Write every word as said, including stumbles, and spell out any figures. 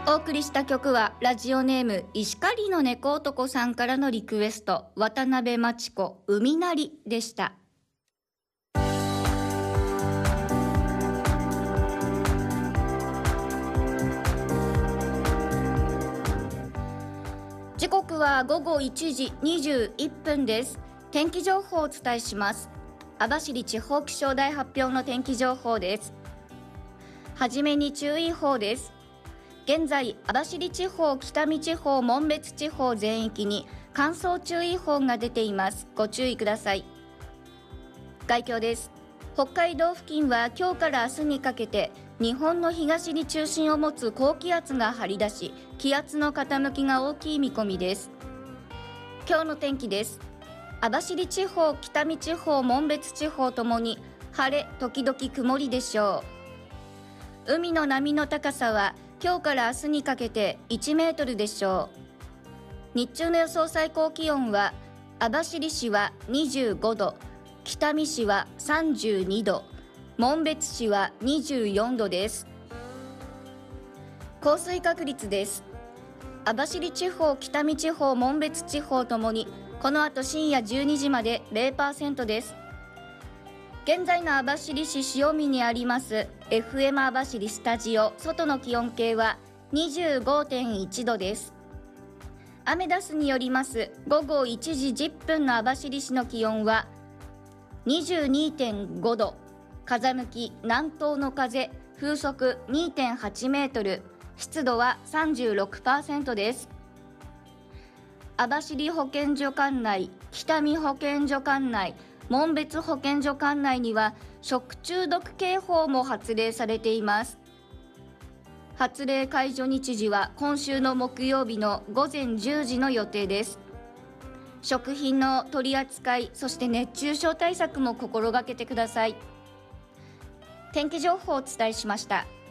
お送りした曲はラジオネーム石狩の猫男さんからのリクエスト、渡辺真知子海なりでした。時刻はごごいちじにじゅういっぷんです。天気情報をお伝えします。網走地方気象台発表の天気情報です。はじめに注意報です。現在、網走地方、北見地方、紋別地方全域に乾燥注意報が出ています。ご注意ください。概況です。北海道付近は今日から明日にかけて日本の東に中心を持つ高気圧が張り出し、気圧の傾きが大きい見込みです。今日の天気です。網走地方、北見地方、紋別地方ともに晴れ時々曇りでしょう。海の波の高さは今日から明日にかけていちメートルでしょう。日中の予想最高気温は網走市はにじゅうごど、北見市はさんじゅうにど、紋別市はにじゅうよんどです。降水確率です。網走地方、北見地方、紋別地方ともにこの後深夜じゅうにじまで ゼロパーセント です。現在の網走市塩見にあります エフエム 網走スタジオ、外の気温計は にじゅうごてんいちどです。アメダスによりますごごいちじじゅっぷんの網走市の気温は にじゅうにてんごど、風向き南東の風、風速 にてんはちメートル、湿度は さんじゅうろくパーセント です。網走保健所管内、北見保健所管内、紋別保健所管内には食中毒警報も発令されています。発令解除日時は今週の木曜日のごぜんじゅうじの予定です。食品の取り扱い、そして熱中症対策も心がけてください。天気情報をお伝えしました。